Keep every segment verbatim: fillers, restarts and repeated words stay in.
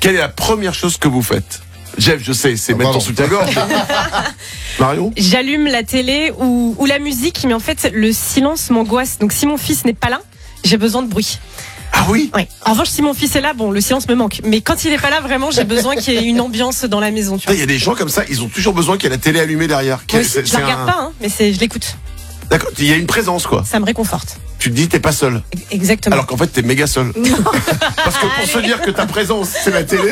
Quelle est la première chose que vous faites? Jeff, je sais, c'est oh, mettre ton soutien-gorge. Marion? J'allume la télé ou, ou la musique, mais en fait, le silence m'angoisse. Donc, si mon fils n'est pas là, j'ai besoin de bruit. Ah oui? Oui. En revanche, si mon fils est là, bon, le silence me manque. Mais quand il n'est pas là, vraiment, j'ai besoin qu'il y ait une ambiance dans la maison. Tu vois. Il y a des gens comme ça, ils ont toujours besoin qu'il y ait la télé allumée derrière. Moi aussi, je la regarde un... pas, hein, mais c'est, je l'écoute. D'accord, il y a une présence, quoi. Ça me réconforte. Tu te dis, t'es pas seul. Exactement. Alors qu'en fait, t'es méga seul. Parce que pour se dire que ta présence, c'est la télé.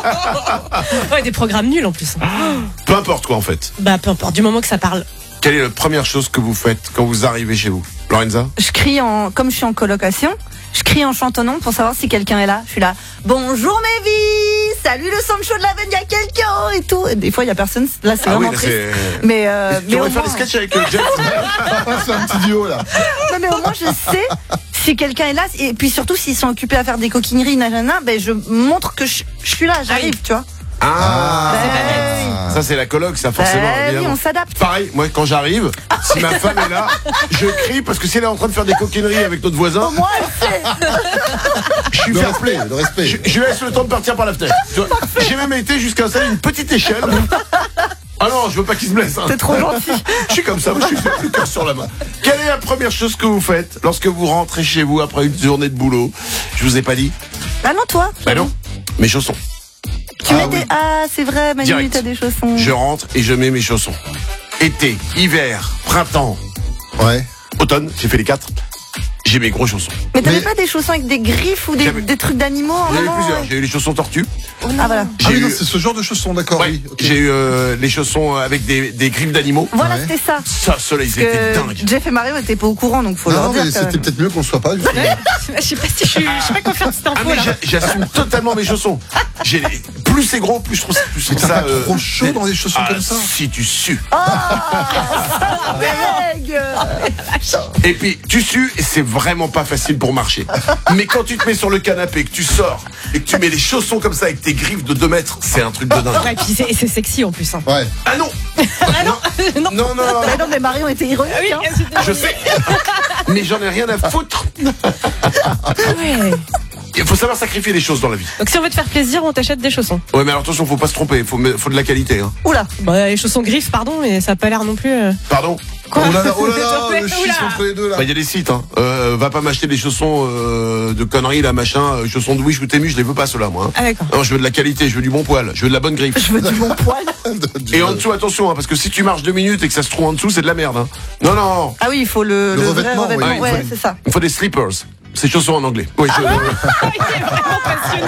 Ouais, des programmes nuls en plus. Peu importe, quoi, en fait. Bah, peu importe, du moment que ça parle. Quelle est la première chose que vous faites quand vous arrivez chez vous? Lorenza? Je crie en, comme je suis en colocation, je crie en chantonnant pour savoir si quelqu'un est là. Je suis là. Bonjour mes vies, salut le Sancho de la veine, il y a quelqu'un et tout. Et des fois il y a personne. Là c'est Ah vraiment oui, là, triste. c'est... Mais euh, tu mais pourrais au faire moins... des sketchs avec le Jeff. C'est un petit duo là. Non mais au moins je sais si quelqu'un est là. Et puis surtout s'ils sont occupés à faire des coquineries, nanana, ben je montre que je, je suis là, j'arrive, tu vois. Ah, Ben ah ça c'est la coloc, ça forcément. Ben oui, on s'adapte. Pareil, moi quand j'arrive, si ma femme est là, je crie parce que si elle est en train de faire des coquineries avec notre voisin, Moi elle sait. je suis Le fair respect, play. le respect. Je, je laisse le temps de partir par la fenêtre. Tu vois, j'ai même été jusqu'à installer une petite échelle. Ah non, je veux pas qu'il se blesse. Hein. T'es trop gentil. Je suis comme ça, moi, je suis le cœur sur la main. Quelle est la première chose que vous faites lorsque vous rentrez chez vous après une journée de boulot? Je vous ai pas dit? Ah non toi. Bah non, mes chaussons. Tu Ah mets oui. des... Ah c'est vrai, Manu, Direct. t'as des chaussons. Je rentre et je mets mes chaussons. Été, hiver, printemps, Ouais. automne, j'ai fait les quatre. J'ai mes gros chaussons. Mais t'avais Mais- pas des chaussons avec des griffes ou des, J'avais- des trucs d'animaux en J'en ai eu moment, plusieurs. ouais. J'ai eu les chaussons tortues. Ah voilà. Ah J'ai oui, non, eu, c'est ce genre de chaussons, d'accord. ouais, Oui, ok. j'ai eu euh, les chaussons avec des, des griffes d'animaux. Voilà, Ouais. c'était ça. Ça, ceux-là, ils Parce étaient que dingues. Jeff et Mario étaient pas au courant, donc faut Non, leur non, dire. mais quand c'était même. peut-être mieux qu'on le soit pas. justement. Je sais pas si je suis, je sais pas quoi faire de cette Ah info mais là. j'a- j'assume totalement mes chaussons. J'ai les- plus c'est gros, plus je trouve, plus je Mais trouve t'as ça pas euh, trop chaud dans des chaussons ah, comme ça. si tu sues. Beg. Et puis tu sues et c'est vraiment pas facile pour marcher. Mais quand tu te mets sur le canapé, que tu sors et que tu mets les chaussons comme ça avec tes griffes de deux mètres, c'est un truc de dingue. Ouais, puis c'est, c'est sexy en plus. Hein. Ouais. Ah non. Ah non, non. Non, non, non. Mais non, mais Marion était ironique. Ah oui, hein. c'était- Je sais. Mais j'en ai rien à foutre. Ouais. Il faut savoir sacrifier des choses dans la vie. Donc si on veut te faire plaisir, on t'achète des chaussons. Ouais, mais alors attention, faut pas se tromper. Faut, me- faut de la qualité. Hein. Oula. Bah, les chaussons griffes, pardon, mais ça a pas l'air non plus. euh, Pardon. Quoi Oh là là, oh là là, Oula. le schisme entre les deux là. Bah, il y a des sites, hein. Euh, va pas m'acheter des chaussons euh, de conneries, là, machin, euh, chaussons de Wish ou Temu, je les veux pas, ceux-là, moi. Hein. Ah d'accord. Non, je veux de la qualité, je veux du bon poil, je veux de la bonne griffe. Je veux du bon poil. Et en dessous, attention, hein, parce que si tu marches deux minutes et que ça se trouve en dessous, c'est de la merde. Hein. Non, non, Ah oui, il faut le, Le le revêtement, vrai revêtement. oui, Ouais, il faut- c'est ça. il faut des slippers. C'est chaussons en anglais. Oui, je, Il est vraiment passionné.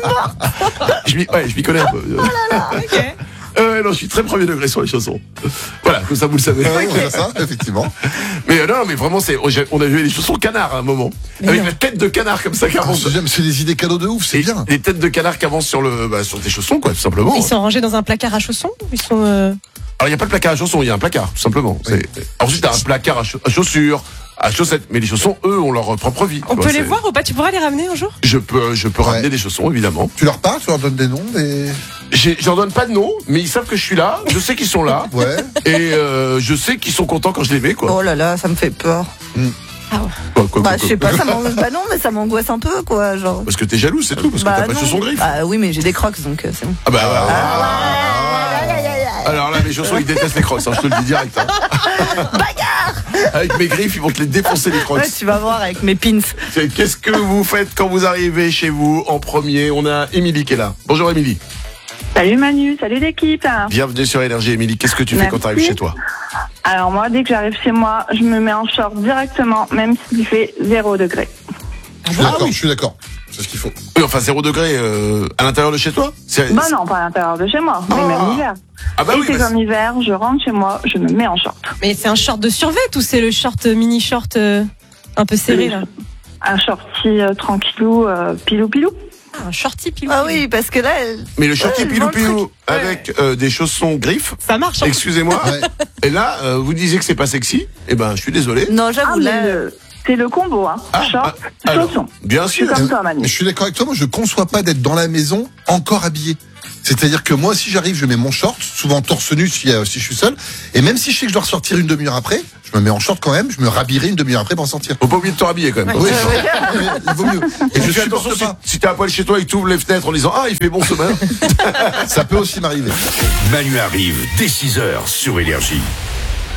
je, m'y- ouais, je m'y connais un peu. Ok. Euh, non, je suis très premier degré sur les chaussons. Voilà, comme ça vous le savez. Ah oui, on fait ça, effectivement. Mais euh, non, mais vraiment, c'est, oh, j'ai- on a vu les chaussons canards à un moment. Mais avec non. la tête de canard comme ça qui Ah, avance. c'est c'est des idées cadeaux de ouf, c'est Et bien. les têtes de canard qui avancent sur le, bah, sur tes chaussons, quoi, tout simplement. Ils sont rangés dans un placard à chaussons ou ils sont. euh, Alors, il n'y a pas de placard à chaussons, il y a un placard, tout simplement. C'est... Ensuite, t'as un placard à, cha- à chaussures, à chaussettes. Mais les chaussons, eux, ont leur propre vie. On tu peut vois, les c'est- voir ou pas? Tu pourras les ramener un jour? Je peux, je peux Ouais. ramener des chaussons, évidemment. Tu leur parles, tu leur donnes des noms, des. J'ai, j'en donne pas de nom, mais ils savent que je suis là. Je sais qu'ils sont là. Ouais. Et euh, je sais qu'ils sont contents quand je les mets, quoi. Oh là là, ça me fait peur. Quoi, quoi, quoi, Bah, quoi. je sais pas, ça m'angoisse. Bah non, mais ça m'angoisse un peu, quoi, genre. Parce que t'es jaloux, c'est tout. Parce que Bah t'as pas de non. chaussons griffes. Bah oui, mais j'ai des crocs, donc euh, c'est bon. Ah bah, bah, bah. Aïe, aïe, aïe, aïe. Alors là, les chaussons, ils détestent les crocs, hein, je te le dis direct. Hein. Avec mes griffes, ils vont te les défoncer, les crocs. Ouais, tu vas voir avec mes pins. C'est- Qu'est-ce que vous faites quand vous arrivez chez vous en premier? On a Émilie qui est là. Bonjour Émilie. Salut Manu, salut l'équipe. Bienvenue sur Énergie. Émilie, qu'est-ce que tu fais Merci. quand tu arrives chez toi? Alors moi, dès que j'arrive chez moi, je me mets en short directement, même s'il fait zéro degré. Je suis d'accord, je suis d'accord. C'est ce qu'il faut. Oui, enfin zéro degré euh, à l'intérieur de chez toi? C'est- Bah non, pas à l'intérieur de chez moi, mais Ah. même l'hiver. Ah bah oui, Et c'est bah, comme hiver, je rentre chez moi, je me mets en short. Mais c'est un short de survêt ou c'est le short euh, mini short euh, un peu serré là? Un shorty euh, tranquillou, euh, pilou pilou. Ah, un shorty pilou. Ah oui, parce que là, elle... mais le shorty Ouais, je pilou vois le pilou truc. avec euh, des chaussons griffes, Ça marche. Hein. excusez-moi. Ouais. Et là, euh, vous disiez que c'est pas sexy. Eh ben, je suis désolé. non, Ah, j'avoue, mais là. le- c'est le combo, hein. Ah, Short, ah, alors, chaussons. bien Je suis sûr. comme toi, Manu. Mais je suis d'accord avec toi, moi je conçois pas d'être dans la maison encore habillé. C'est-à-dire que moi, si j'arrive, je mets mon short, souvent torse nu si, euh, si je suis seul, et même si je sais que je dois ressortir une demi-heure après, je me mets en short quand même, je me rhabillerai une demi-heure après pour sortir. Faut pas oublier de te rhabiller quand même. Oui, il vaut mieux. Et je Fais attention, supporte si, pas. si t'es à poil chez toi et que tu ouvres les fenêtres en disant ah il fait bon ce matin. Ça peut aussi m'arriver. Manu arrive dès six heures sur Énergie.